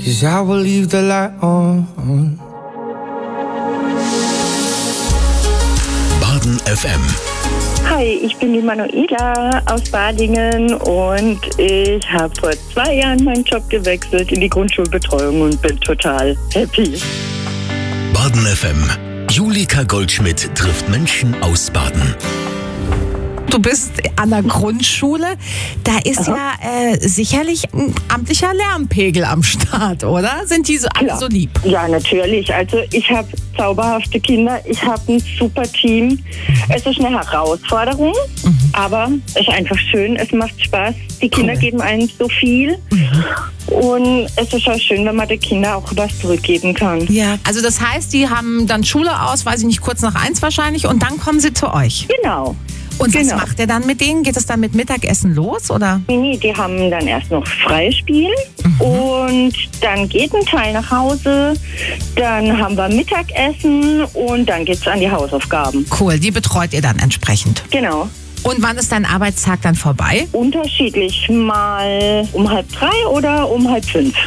'cause I will leave the light on. Baden FM. Hi, ich bin die Manuela aus Badingen und ich habe vor 2 Jahren meinen Job gewechselt in die Grundschulbetreuung und bin total happy. Baden FM. Julika Goldschmidt trifft Menschen aus Baden. Du bist an der Grundschule. Da ist ja sicherlich ein amtlicher Lärmpegel am Start, oder? Sind die so alle so lieb? Ja, natürlich. Also ich habe zauberhafte Kinder, ich habe ein super Team. Es ist eine Herausforderung, aber es ist einfach schön, es macht Spaß. Die Kinder geben einem so viel. Und es ist auch schön, wenn man den Kindern auch was zurückgeben kann. Ja. Also das heißt, die haben dann Schule aus, weiß ich nicht, kurz nach 1 wahrscheinlich, und dann kommen sie zu euch. Genau. Und was macht ihr dann mit denen? Geht es dann mit Mittagessen los, oder? Nee, die haben dann erst noch Freispiel und dann geht ein Teil nach Hause, dann haben wir Mittagessen und dann geht's an die Hausaufgaben. Cool, die betreut ihr dann entsprechend. Genau. Und wann ist dein Arbeitstag dann vorbei? Unterschiedlich, mal um 2:30 oder um 4:30.